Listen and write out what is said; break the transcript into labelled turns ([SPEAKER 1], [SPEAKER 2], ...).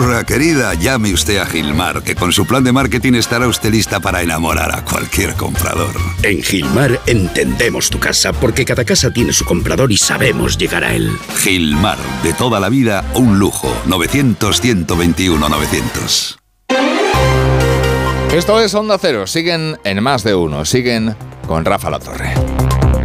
[SPEAKER 1] ocurra, querida, llame usted a Gilmar, que con su plan de marketing estará usted lista para enamorar a cualquier comprador.
[SPEAKER 2] En Gilmar entendemos tu casa, porque cada casa tiene su comprador y sabemos llegar a él.
[SPEAKER 1] Gilmar, de toda la vida, un lujo. 900-121-900.
[SPEAKER 3] Esto es Onda Cero. Siguen en Más de Uno. Siguen con Rafa La Torre.